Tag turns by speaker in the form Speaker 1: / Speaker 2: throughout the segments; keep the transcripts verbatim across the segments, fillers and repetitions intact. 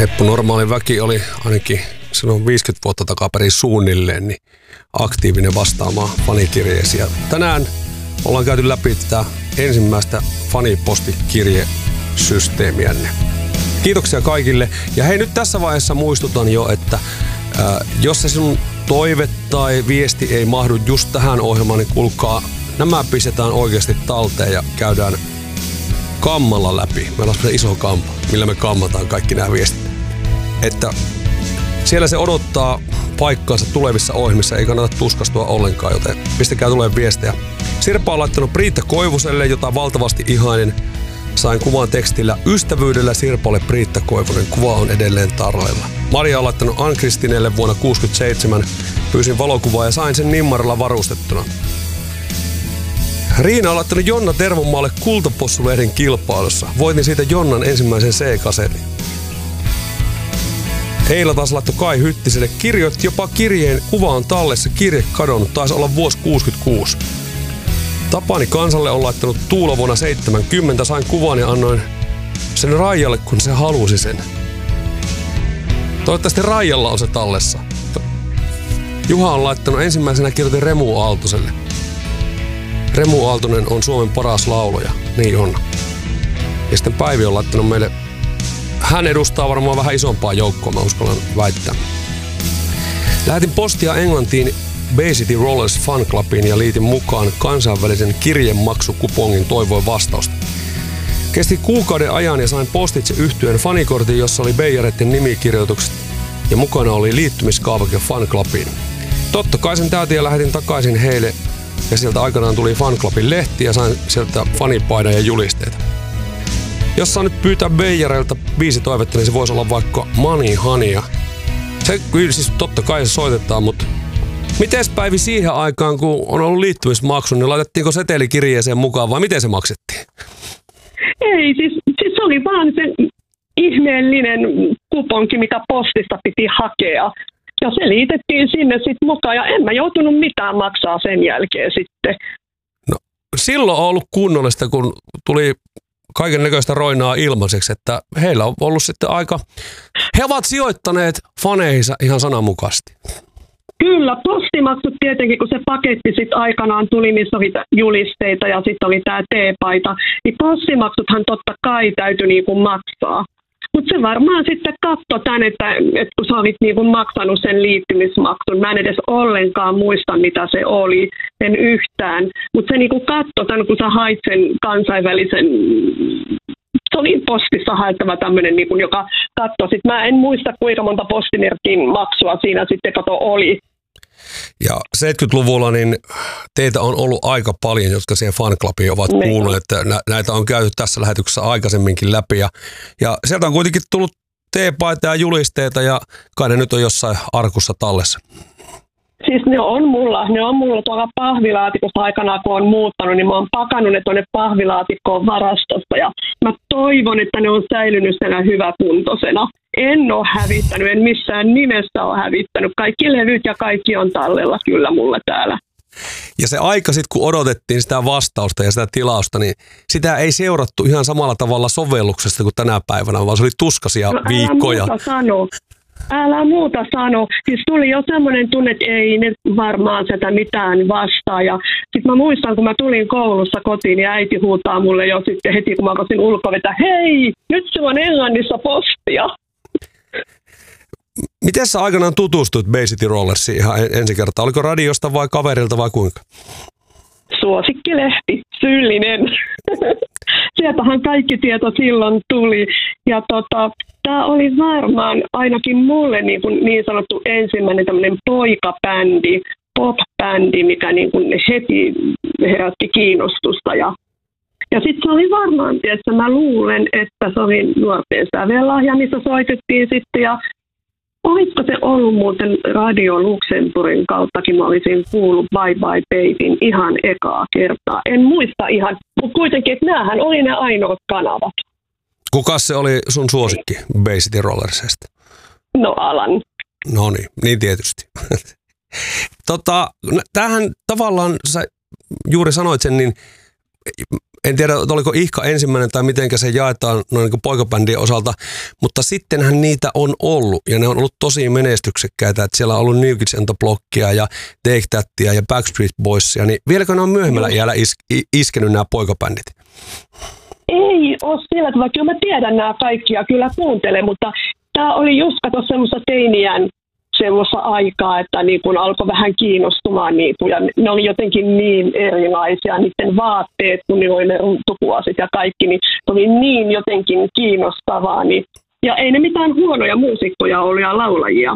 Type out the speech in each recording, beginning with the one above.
Speaker 1: Heppu Normaali väki oli ainakin silloin viisikymmentä vuotta takaperin suunnilleen niin aktiivinen vastaamaan fanikirjeisiin. Ja tänään ollaan käyty läpi tätä ensimmäistä fanipostikirjesysteemiänne. Kiitoksia kaikille. Ja hei, nyt tässä vaiheessa muistutan jo, että ää, jos se sinun toive tai viesti ei mahdu just tähän ohjelmaan, niin kuulkaa, nämä pistetään oikeasti talteen ja käydään kammalla läpi. Meillä on semmoinen iso kampa, millä me kammataan kaikki nämä viestit. Että siellä se odottaa paikkaansa tulevissa ohjelmissa, ei kannata tuskastua ollenkaan, joten pistäkää tulee viestejä. Sirpa on laittanut Priitta Koivuselle, jota valtavasti ihainen. Sain kuvan tekstillä ystävyydellä Sirpalle Priitta Koivunen. Kuva on edelleen tarleilla. Maria on laittanut Ann-Kristinelle vuonna kuusikymmentäseitsemän. Pyysin valokuvaa ja sain sen nimmarilla varustettuna. Riina on laittanut Jonna Tervonmaalle Kultapossulehden kilpailussa. Voitin siitä Jonnan ensimmäisen C-kasetin. Eila taas laittoi Kai Hyttiselle. Kirjoitti jopa kirjeen, kuva on tallessa, kirje kadonnut. Taisi olla vuosi kuusikymmentäkuusi. Tapani Kansalle on laittanut Tuula vuonna seitsemänkymmentä. Sain kuvan ja annoin sen Raijalle, kun se halusi sen. Toivottavasti Raijalla on se tallessa. Juha on laittanut ensimmäisenä kirjoitin Remu Aaltoselle. Remu Aaltonen on Suomen paras laulaja. Niin on. Ja sitten Päivi on laittanut meille. Hän edustaa varmaan vähän isompaa joukkoa, mä uskallan väittää. Lähetin postia Englantiin Bay City Rollers Fan Clubiin ja liitin mukaan kansainvälisen kirjemaksukupongin, toivoin vastausta. Kesti kuukauden ajan ja sain postitse yhtyeen fanikortin, jossa oli Beijareiden nimikirjoitukset ja mukana oli liittymiskaavake Fan Clubiin. Totta kai sen täytin ja lähetin takaisin heille ja sieltä aikanaan tuli Fan Clubin lehti ja sain sieltä fanipaidan ja julisteita. Jos saa nyt pyytää Beijareilta biisi toivetta, niin se voisi olla vaikka Money Honey. Se kyllä siis totta kai se soitetaan, mutta mites Päivi siihen aikaan, kun on ollut liittymismaksu, niin laitettiinko setelikirjeeseen mukaan vai miten se maksettiin?
Speaker 2: Ei, siis, siis se oli vaan se ihmeellinen kuponki, mikä postista piti hakea. Ja se liitettiin sinne sitten mukaan ja en mä joutunut mitään maksaa sen jälkeen sitten.
Speaker 1: No silloin on ollut kunnollista, kun tuli kaiken näköistä roinaa ilmaiseksi, että heillä on ollut sitten aika, he ovat sijoittaneet faneihinsa ihan sananmukaisesti.
Speaker 2: Kyllä, postimaksut tietenkin, kun se paketti sitten aikanaan tuli, missä oli julisteita ja sitten oli tämä teepaita, niin postimaksuthan totta kai täytyi niinku maksaa. Mutta se varmaan sitten katsoi tämän, että, että kun sä olit niinku maksanut sen liittymismaksun, mä en edes ollenkaan muista, mitä se oli, en yhtään. Mutta se niinku katsoi tämän, kun sä hait sen kansainvälisen, se oli postissa haettava tämmöinen, niinku, joka katsoi. Sitten mä en muista, kuinka monta postimerkin maksua siinä sitten kato oli.
Speaker 1: Ja seitsemänkymmentäluvulla niin teitä on ollut aika paljon, jotka siihen fanclubiin ovat kuulleet, että näitä on käyty tässä lähetyksessä aikaisemminkin läpi. Ja, ja sieltä on kuitenkin tullut teepaita ja julisteita ja kai ne nyt on jossain arkussa tallessa.
Speaker 2: Siis ne on mulla, ne on mulla tuolla pahvilaatikossa aikanaan, kun on muuttanut, niin mä oon pakannut ne tuonne pahvilaatikkoon varastosta ja mä toivon, että ne on säilynyt siellä hyväkuntoisena. En ole hävittänyt, en missään nimessä ole hävittänyt. Kaikki levyt ja kaikki on tallella kyllä mulla täällä.
Speaker 1: Ja se aika sitten, kun odotettiin sitä vastausta ja sitä tilausta, niin sitä ei seurattu ihan samalla tavalla sovelluksesta kuin tänä päivänä, vaan se oli tuskaisia
Speaker 2: no,
Speaker 1: viikkoja.
Speaker 2: Älä muuta sano. Älä muuta sano. Siis tuli jo semmoinen tunne, että ei ne varmaan sitä mitään vastaa. Ja sitten mä muistan, kun mä tulin koulussa kotiin ja äiti huutaa mulle jo sitten heti, kun mä kosin ulkovetä, hei, nyt se on Englannissa postia.
Speaker 1: Miten sä aikanaan tutustuit Bay City Rollersiin ihan ensi kertaa? Oliko radiosta vai kaverilta vai kuinka?
Speaker 2: Suosikkilehti, Syyllinen. Sieltähän kaikki tieto silloin tuli. Ja tota, tämä oli varmaan ainakin mulle niin, kuin niin sanottu ensimmäinen tämmöinen poikabändi, pop-bändi, mikä niin kuin heti herätti kiinnostusta. Ja, ja sitten se oli varmaan, että mä luulen, että se oli nuorten sävellahja, missä soitettiin sitten. Ja olisiko se ollut muuten Radio Luxemburgin kauttakin, mä olisin kuullut Bye Bye Babyn ihan ekaa kertaa. En muista ihan, mutta kuitenkin, että näähän oli ne ainoat kanavat.
Speaker 1: Kukas se oli sun suosikki Bay City Rollersista?
Speaker 2: No Alan.
Speaker 1: No niin, niin tietysti. tota, tämähän tavallaan, sä juuri sanoit sen, niin en tiedä, oliko Ihka ensimmäinen tai mitenkä se jaetaan noin niin poikabändien osalta, mutta sittenhän niitä on ollut ja ne on ollut tosi menestyksekkäitä, että siellä on ollut New Kids on the Blockia ja Take Thatia ja Backstreet Boysia, niin vieläkö ne on myöhemmällä iällä is- iskenyt nämä poikabändit?
Speaker 2: Ei ole sillä tavalla, kyllä mä tiedän nämä kaikki ja kyllä kuuntelen, mutta tämä oli just kato semmoista teiniän semmoista aikaa, että niin kun alkoi vähän kiinnostumaan niitä ja ne oli jotenkin niin erilaisia, niiden vaatteet, kun ne oli ne ruutukuosit ja kaikki, niin se oli niin jotenkin kiinnostavaa. Niin, ja ei ne mitään huonoja muusikkoja ollut ja laulajia.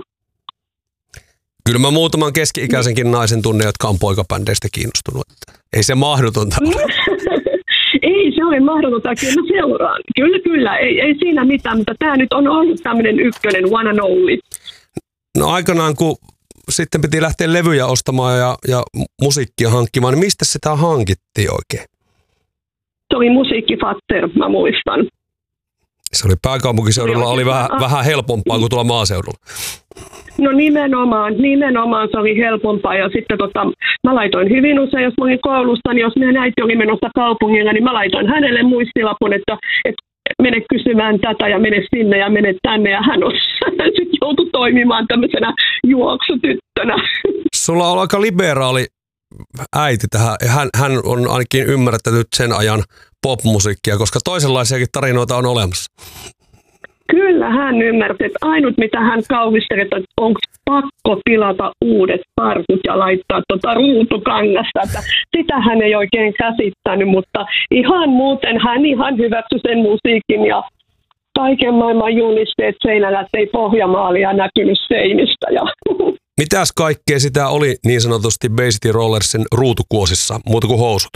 Speaker 1: Kyllä mä muutaman keski-ikäisenkin naisen tunne, jotka on poikabändeistä kiinnostunut. Ei se mahdotonta ole.
Speaker 2: Ei, se oli mahdotonta. Kyllä mä seuraan. Kyllä, kyllä. Ei, ei siinä mitään, mutta tämä nyt on ollut tämmöinen ykkönen, one and only.
Speaker 1: No aikanaan, kun sitten piti lähteä levyjä ostamaan ja, ja musiikkia hankkimaan, niin mistä sitä hankittiin oikein?
Speaker 2: Se oli Musiikkifatter, mä muistan.
Speaker 1: Se oli pääkaupunkiseudulla, oli vähän, vähän helpompaa kuin tuolla maaseudulla.
Speaker 2: No nimenomaan, nimenomaan se oli helpompaa ja sitten tota, mä laitoin hyvin usein, jos mä olin koulussa, niin jos meidän äiti oli menossa kaupungilla, niin mä laitoin hänelle muistilapun, että, että mene kysymään tätä ja mene sinne ja mene tänne ja hän, hän sitten joutui toimimaan tämmöisenä juoksutyttönä.
Speaker 1: Sulla on aika liberaali äiti tähän. Hän, hän on ainakin ymmärtänyt sen ajan popmusiikkia, koska toisenlaisiakin tarinoita on olemassa.
Speaker 2: Kyllä hän ymmärsi, että ainut mitä hän kauhisteli, että onko pakko pilata uudet parkut ja laittaa tuota ruutukangasta, että sitä hän ei oikein käsittänyt, mutta ihan muuten hän ihan hyväksyi sen musiikin ja kaiken maailman julisteet seinällä, että ei Pohjanmaalia näkynyt seinistä. Ja
Speaker 1: mitäs kaikkea sitä oli niin sanotusti Bay City Rollersin ruutukuosissa, muuta kuin housut?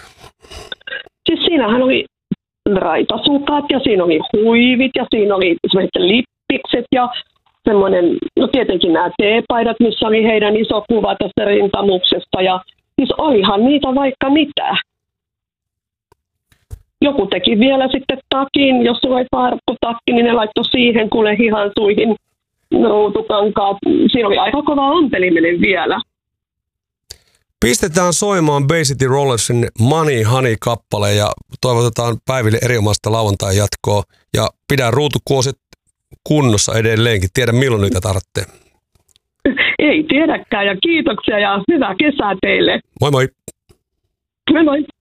Speaker 2: Siis siinähän oli raitasukat ja siinä oli huivit ja siinä oli lippikset ja semmoinen, no tietenkin nämä teepaidat, missä oli heidän iso kuva tästä rintamuksesta ja siis olihan niitä vaikka mitä. Joku teki vielä sitten takin, jos sulla oli farkkutakki, niin ne laittoi siihen kuule hihansuihin ruutukankaat. Siinä oli aika kova ompeliminen vielä.
Speaker 1: Pistetään soimaan Bay City Rollersin Money Honey-kappale ja toivotetaan Päiville erinomaista lauantai jatkoa ja pidä ruutukuosit kunnossa edelleenkin. Tiedä milloin niitä tarvitsee.
Speaker 2: Ei tiedäkään ja kiitoksia ja hyvää kesää teille.
Speaker 1: Moi moi.
Speaker 2: Moi moi.